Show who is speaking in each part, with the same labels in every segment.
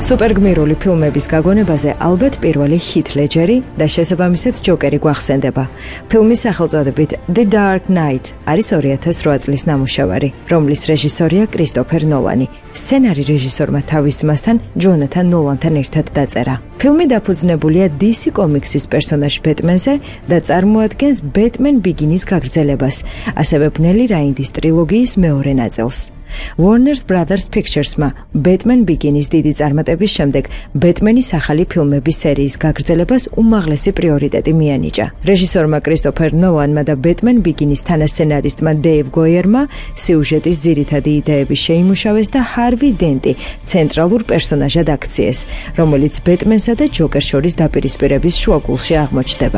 Speaker 1: სუპერგმირული ფილმების გაგონებაზე ალბათ პირველი ჰით ლეჯერი და შესაბამისად ჯოკერი გვახსენდება. ფილმის სახელწოდებით The Dark Knight არის 2008 წლის ნამუშევარი, რომლის რეჟისორია კრისტოფერ ნოლანი. სცენარი რეჟისორმა თავის ძმასთან ჯონათან ნოლანთან ერთად დაწერა. ფილმი დაფუძნებულია DC კომიქსის პერსონაჟ ბეტმენზე და წარმოადგენს Batman Begins გაგრძელებას, ასევე ბნელი რაინდის ტრილოგიის მეორე ნაწილს. Warner Brothers Pictures-მა Batman Begins დიდი წარმატების შემდეგ ბეტმენის ახალი ფილმების სერიის გაგრძელებას უმაღლესი პრიორიტეტი მიანიჭა. რეჟისორმა კრისტოფერ ნოლანმა და Batman Begins თანასცენარისტმა დეივ გოიერმა სიუჟეტის ძირითადი იდეები შეიმუშავეს და ჰარვი დენტი ცენტრალურ პერსონაჟად აქციეს, რომელიც ბეტმენსა და ჯოკერს შორის დაპირისპირების შუაგულში აღმოჩნდება.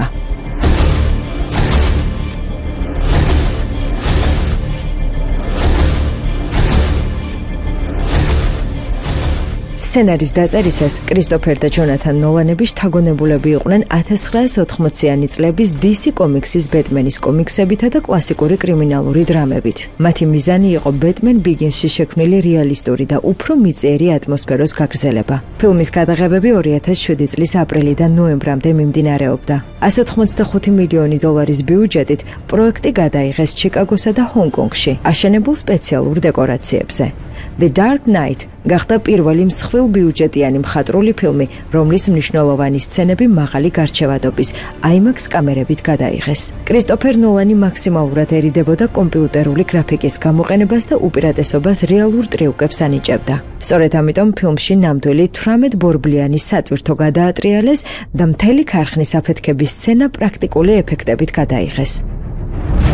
Speaker 1: სცენარის დაწერისას კრისტოფერ და ჯონათან ნოლანები შთაგონებულები იყვნენ 1980-იანი წლების DC კომიქსის ბეტმენის კომიქსებითა და კლასიკური კრიმინალური დრამებით. მათი მიზანი იყო Batman Begins-ში შექმნილი რეალისტური და უფრო მიწიერი ატმოსფეროს გაგრძელება. ფილმის გადაღებები 2007 წლის აპრილიდან ნოემბრამდე მიმდინარეობდა. 185 მილიონი დოლარის ბიუჯეტით პროექტი გადაიღეს ჩიკაგოსა და ჰონგ-კონგში, აშენებულ სპეციალურ დეკორაციებზე. The Dark Knight გახდა პირველი მსხვილ ბიუჯეტიანი მხატვრული ფილმი, რომლის მნიშვნელოვანი სცენები მაღალი გარჩევადობის IMAX კამერებით გადაიღეს. კრისტოფერ ნოლანი მაქსიმალურად ერიდებოდა კომპიუტერული გრაფიკის გამოყენებას და უპირატესობას რეალურ ტრიუკებს ანიჭებდა. სწორედ ამიტომ ფილმში ნამდვილი 18 ბორბლიანი სატვირთო გადაატრიალეს და მთელი ქარხნის აფეთქების სცენა პრაქტიკული ეფექტებით გადაიღეს.